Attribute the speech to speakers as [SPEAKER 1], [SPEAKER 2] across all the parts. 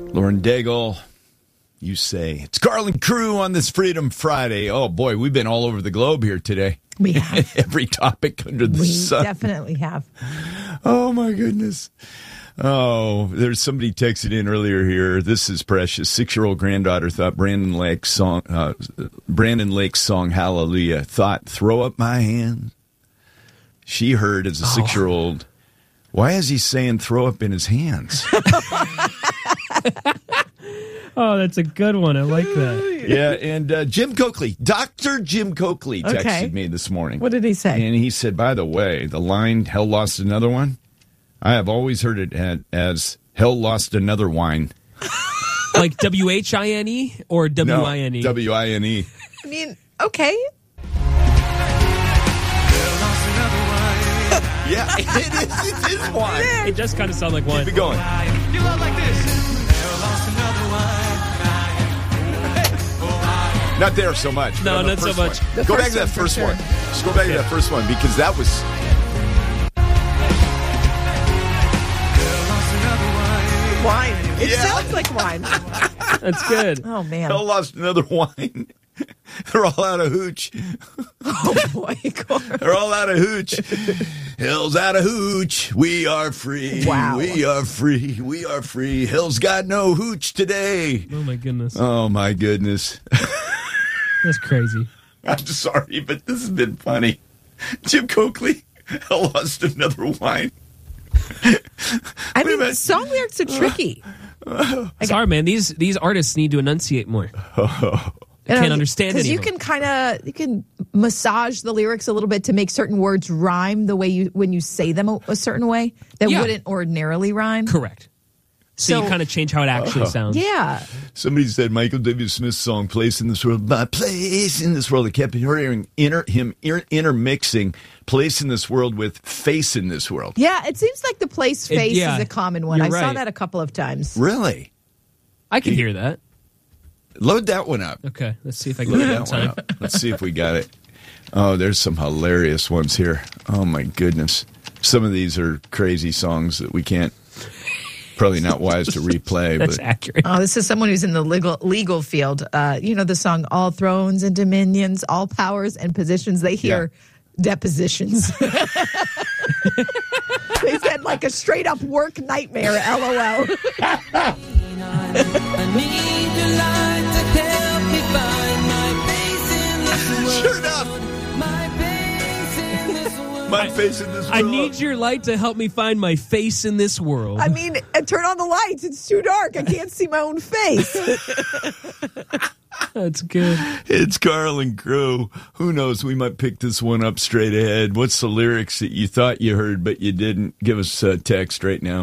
[SPEAKER 1] Lauren Daigle, you say, it's Carlin Crew on this Freedom Friday. Oh, boy, we've been all over the globe here today.
[SPEAKER 2] We have.
[SPEAKER 1] Every topic under the sun.
[SPEAKER 2] We definitely have.
[SPEAKER 1] Oh, my goodness. Oh, there's somebody texted in earlier here. This is precious. 6-year-old granddaughter thought Brandon Lake's song, Hallelujah, thought, throw up my hands. She heard as a 6-year-old, why is he saying throw up in his hands?
[SPEAKER 3] Oh, that's a good one. I like that.
[SPEAKER 1] Yeah, and Jim Coakley, Dr. Jim Coakley texted me this morning.
[SPEAKER 2] What did he say?
[SPEAKER 1] And he said, by the way, the line, hell lost another one, I have always heard it as hell lost another wine.
[SPEAKER 3] Like W-H-I-N-E or W-I-N-E?
[SPEAKER 1] No, W-I-N-E.
[SPEAKER 2] I mean, okay.
[SPEAKER 1] Yeah, it is wine.
[SPEAKER 3] It does kind of sound like wine.
[SPEAKER 1] Keep it going.
[SPEAKER 4] You love like this.
[SPEAKER 1] Not there so much.
[SPEAKER 3] No, not so much.
[SPEAKER 1] Go back to that first one. Just go back to that first one because that was...
[SPEAKER 2] Wine. It sounds like wine.
[SPEAKER 3] That's good.
[SPEAKER 2] Oh, man.
[SPEAKER 1] Hell lost another wine. They're all out of hooch.
[SPEAKER 2] Oh, boy.
[SPEAKER 1] They're all out of hooch. Hell's out of hooch. We are free.
[SPEAKER 2] Wow.
[SPEAKER 1] We are free. We are free. Hell's got no hooch today.
[SPEAKER 3] Oh, my goodness.
[SPEAKER 1] Oh, my goodness.
[SPEAKER 3] That's crazy.
[SPEAKER 1] I'm sorry, but this has been funny. Jim Coakley, hell lost another wine.
[SPEAKER 2] I mean, song lyrics are tricky.
[SPEAKER 3] Sorry, man. These artists need to enunciate more. I can't understand it.
[SPEAKER 2] Because you can massage the lyrics a little bit to make certain words rhyme the way when you say them a certain way that wouldn't ordinarily rhyme.
[SPEAKER 3] Correct. So you kind of change how it actually sounds.
[SPEAKER 2] Yeah.
[SPEAKER 1] Somebody said Michael W. Smith's song, Place in This World, my place in this world. I kept hearing him intermixing place in this world with face in this world.
[SPEAKER 2] Yeah, it seems like the place face is a common one. I saw that a couple of times.
[SPEAKER 1] Really?
[SPEAKER 3] I can hear that.
[SPEAKER 1] Load that one up.
[SPEAKER 3] Okay, let's see if I can get that one up.
[SPEAKER 1] Let's see if we got it. Oh, there's some hilarious ones here. Oh, my goodness. Some of these are crazy songs that we can't. Probably not wise to replay.
[SPEAKER 3] That's
[SPEAKER 1] but
[SPEAKER 3] accurate.
[SPEAKER 2] Oh, this is someone who's in the legal field. You know the song, all thrones and dominions, all powers and positions. They hear depositions. They said like a straight up work nightmare, LOL.
[SPEAKER 4] I need your light to help me find my face in this world.
[SPEAKER 1] Sure enough. My face in this world.
[SPEAKER 3] I need your light to help me find my face in this world.
[SPEAKER 2] I mean, turn on the lights. It's too dark. I can't see my own face.
[SPEAKER 3] That's good.
[SPEAKER 1] It's Carlin Crew. Who knows? We might pick this one up straight ahead. What's the lyrics that you thought you heard but you didn't? Give us a text right now.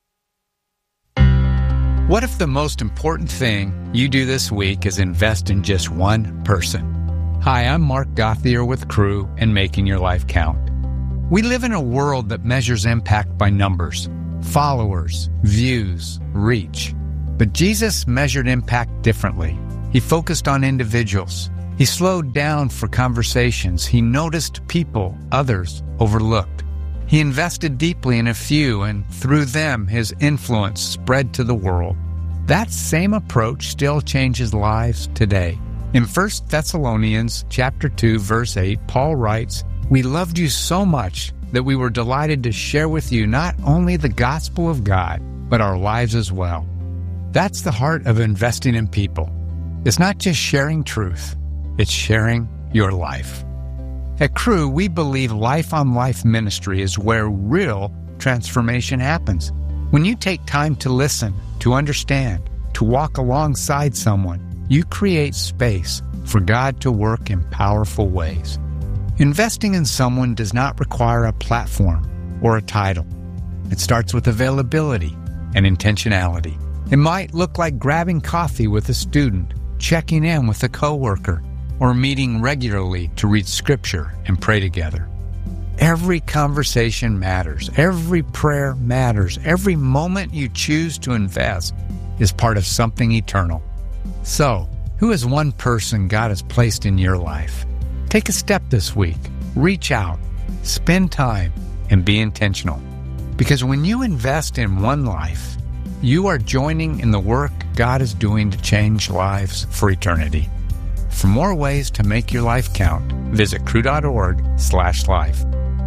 [SPEAKER 5] What if the most important thing you do this week is invest in just one person? Hi, I'm Mark Gothier with Crew and Making Your Life Count. We live in a world that measures impact by numbers, followers, views, reach. But Jesus measured impact differently. He focused on individuals. He slowed down for conversations. He noticed people others overlooked. He invested deeply in a few, and through them, his influence spread to the world. That same approach still changes lives today. In 1 Thessalonians chapter 2, verse 8, Paul writes, "We loved you so much that we were delighted to share with you not only the gospel of God, but our lives as well." That's the heart of investing in people. It's not just sharing truth, it's sharing your life. At Crew, we believe life-on-life ministry is where real transformation happens. When you take time to listen, to understand, to walk alongside someone, you create space for God to work in powerful ways. Investing in someone does not require a platform or a title. It starts with availability and intentionality. It might look like grabbing coffee with a student, checking in with a coworker, or meeting regularly to read scripture and pray together. Every conversation matters. Every prayer matters. Every moment you choose to invest is part of something eternal. So, who is one person God has placed in your life? Take a step this week. Reach out, spend time, and be intentional. Because when you invest in one life, you are joining in the work God is doing to change lives for eternity. For more ways to make your life count, visit cru.org/life.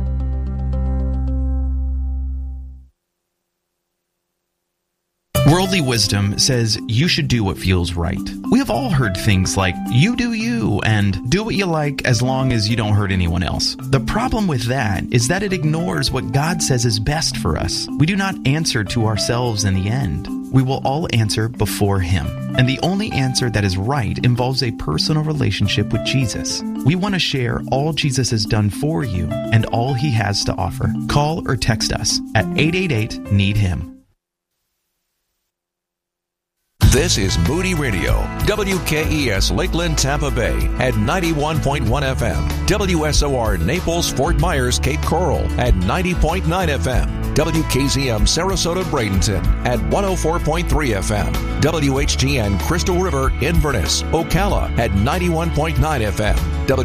[SPEAKER 6] Worldly wisdom says you should do what feels right. We have all heard things like, you do you, and do what you like as long as you don't hurt anyone else. The problem with that is that it ignores what God says is best for us. We do not answer to ourselves in the end. We will all answer before Him. And the only answer that is right involves a personal relationship with Jesus. We want to share all Jesus has done for you and all He has to offer. Call or text us at 888-NEED-HIM.
[SPEAKER 7] This is Moody Radio, WKES Lakeland, Tampa Bay at 91.1 FM, WSOR Naples, Fort Myers, Cape Coral at 90.9 FM, WKZM Sarasota, Bradenton at 104.3 FM, WHGN Crystal River, Inverness, Ocala at 91.9 FM,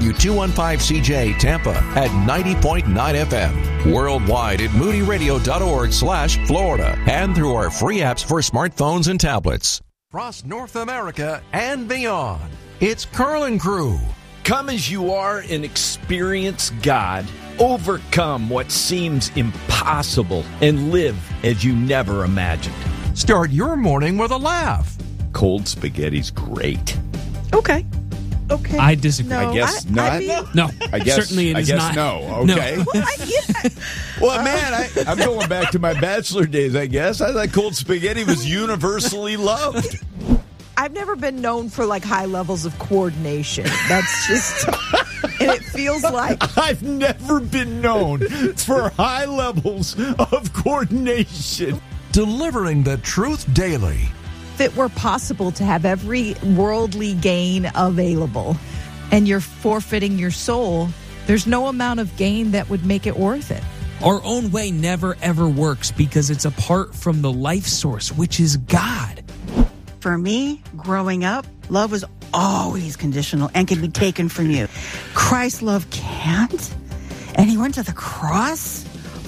[SPEAKER 7] W215CJ Tampa at 90.9 FM, worldwide at moodyradio.org/Florida, and through our free apps for smartphones and tablets. Across North America and beyond, it's Carlin Crew.
[SPEAKER 8] Come as you are and experience God. Overcome what seems impossible and live as you never imagined.
[SPEAKER 7] Start your morning with a laugh.
[SPEAKER 1] Cold spaghetti's great.
[SPEAKER 2] Okay.
[SPEAKER 3] I disagree.
[SPEAKER 2] No,
[SPEAKER 1] I guess not.
[SPEAKER 3] No,
[SPEAKER 1] I guess
[SPEAKER 3] certainly it is not.
[SPEAKER 1] No. Okay.
[SPEAKER 3] No.
[SPEAKER 1] Well, man, I'm going back to my bachelor days, I guess. I thought cold spaghetti was universally loved.
[SPEAKER 2] I've never been known for like high levels of coordination. That's just, and it feels like
[SPEAKER 1] I've never been known for high levels of coordination.
[SPEAKER 7] Delivering the truth daily.
[SPEAKER 2] if it were possible to have every worldly gain available and you're forfeiting your soul, there's no amount of gain that would make it worth it.
[SPEAKER 9] Our own way never, ever works because it's apart from the life source, which is God.
[SPEAKER 10] For me, growing up, love was always conditional and can be taken from you. Christ's love can't. And he went to the cross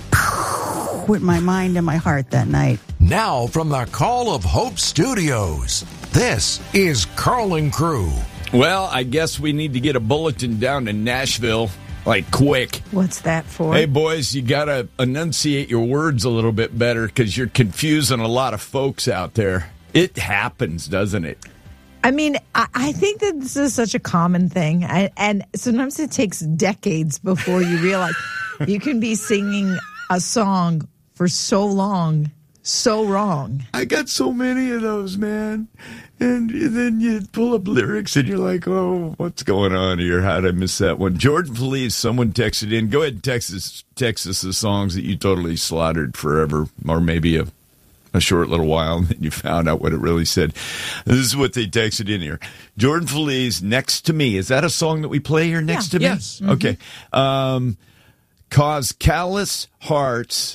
[SPEAKER 10] with my mind and my heart that night.
[SPEAKER 7] Now from the Call of Hope Studios, this is Carlin Crew.
[SPEAKER 1] Well, I guess we need to get a bulletin down to Nashville, like quick.
[SPEAKER 2] What's that for?
[SPEAKER 1] Hey, boys, you got to enunciate your words a little bit better because you're confusing a lot of folks out there. It happens, doesn't it?
[SPEAKER 2] I mean, I think that this is such a common thing. And sometimes it takes decades before you realize you can be singing a song for so long, so wrong.
[SPEAKER 1] I got so many of those, man. And then you pull up lyrics and you're like, oh, what's going on here? How did I miss that one? Jordan Felice, someone texted in. Go ahead and text us the songs that you totally slaughtered forever, or maybe a short little while, and then you found out what it really said. This is what they texted in here. Jordan Felice, Next to Me. Is that a song that we play here, Next to Me?
[SPEAKER 9] Yes.
[SPEAKER 1] Mm-hmm. Okay. Because callous hearts,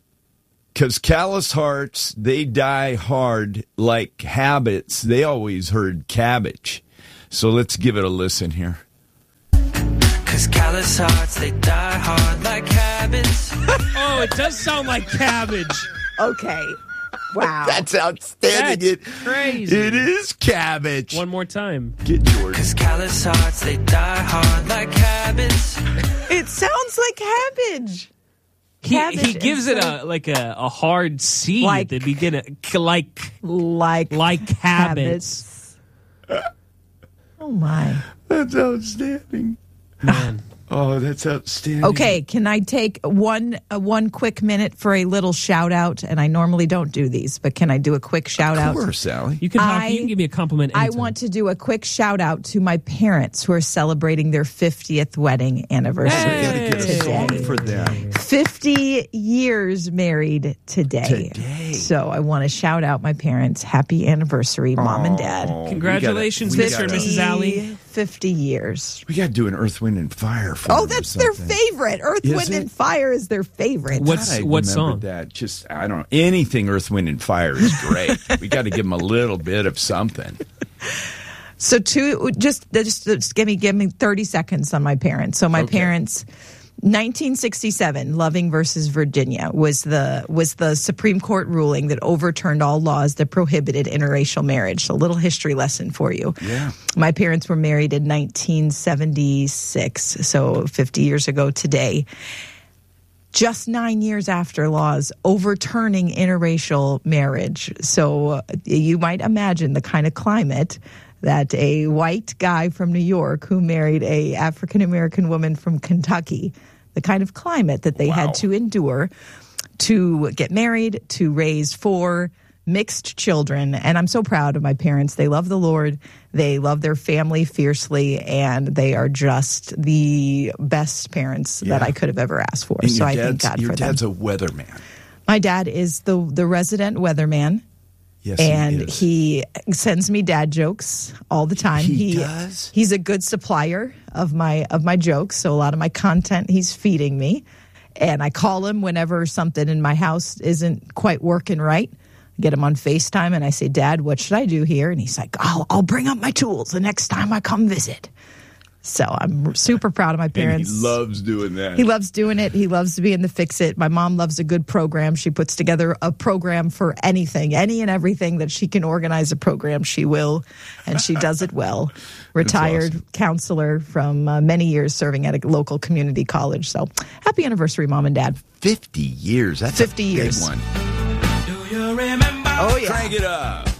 [SPEAKER 1] they die hard like habits. They always heard cabbage. So let's give it a listen here.
[SPEAKER 4] Cause callous hearts, they die hard like habits.
[SPEAKER 3] Oh, it does sound like cabbage.
[SPEAKER 2] Okay. Wow.
[SPEAKER 1] That's outstanding.
[SPEAKER 3] That's crazy.
[SPEAKER 1] It is cabbage.
[SPEAKER 3] One more time.
[SPEAKER 1] Get Jordan.
[SPEAKER 4] Cause callous hearts, they die hard like habits.
[SPEAKER 2] It sounds like cabbage.
[SPEAKER 3] He gives it a hard C
[SPEAKER 2] like,
[SPEAKER 3] at the beginning, like habits.
[SPEAKER 2] Oh my!
[SPEAKER 1] That's outstanding,
[SPEAKER 3] man.
[SPEAKER 1] Oh, that's outstanding.
[SPEAKER 2] Okay, can I take one quick minute for a little shout out? And I normally don't do these, but can I do a quick shout out?
[SPEAKER 1] Of course, Sally.
[SPEAKER 3] You can talk. You can give me a compliment anytime.
[SPEAKER 2] I want to do a quick shout out to my parents who are celebrating their 50th wedding anniversary
[SPEAKER 1] Gotta get a song for them.
[SPEAKER 2] 50 years married today. So I want to shout out my parents. Happy anniversary, Mom and Dad.
[SPEAKER 3] Congratulations, Mr. and Mrs. Alley.
[SPEAKER 2] 50 years.
[SPEAKER 1] We got to do an Earth, Wind, and Fire for
[SPEAKER 2] Oh,
[SPEAKER 1] them
[SPEAKER 2] that's
[SPEAKER 1] or
[SPEAKER 2] their
[SPEAKER 1] something.
[SPEAKER 2] favorite. Earth,
[SPEAKER 1] Is
[SPEAKER 2] Wind,
[SPEAKER 1] it?
[SPEAKER 2] and Fire is their favorite.
[SPEAKER 3] What
[SPEAKER 1] I
[SPEAKER 3] what
[SPEAKER 1] remembered
[SPEAKER 3] song?
[SPEAKER 1] That. Just, I don't know. Anything Earth, Wind, and Fire is great. We got to give them a little bit of something.
[SPEAKER 2] So just give me 30 seconds on my parents. So my parents, 1967, Loving versus Virginia was the Supreme Court ruling that overturned all laws that prohibited interracial marriage. So a little history lesson for you.
[SPEAKER 1] Yeah.
[SPEAKER 2] My parents were married in 1976, so 50 years ago today. Just 9 years after laws overturning interracial marriage. So you might imagine the kind of climate that a white guy from New York who married a African-American woman from Kentucky, the kind of climate that they had to endure to get married, to raise 4 mixed children. And I'm so proud of my parents. They love the Lord. They love their family fiercely, and they are just the best parents that I could have ever asked for.
[SPEAKER 1] And
[SPEAKER 2] so I thank God for them.
[SPEAKER 1] Your dad's a weatherman.
[SPEAKER 2] My dad is the resident weatherman.
[SPEAKER 1] Yes,
[SPEAKER 2] and he sends me dad jokes all the time.
[SPEAKER 1] He does?
[SPEAKER 2] He's a good supplier of my jokes, so a lot of my content he's feeding me. And I call him whenever something in my house isn't quite working right. I get him on FaceTime and I say, Dad, what should I do here? And he's like, I'll bring up my tools the next time I come visit. So I'm super proud of my parents.
[SPEAKER 1] And he loves doing that.
[SPEAKER 2] He loves doing it. He loves to be in the fix-it. My mom loves a good program. She puts together a program for anything, any and everything that she can organize a program, she will, and she does it well. Retired counselor from many years serving at a local community college. So happy anniversary, Mom and Dad.
[SPEAKER 1] 50 years. That's
[SPEAKER 2] 50
[SPEAKER 1] a big
[SPEAKER 2] years.
[SPEAKER 1] one.
[SPEAKER 4] Do you remember?
[SPEAKER 2] Oh, yeah.
[SPEAKER 1] Crank it up.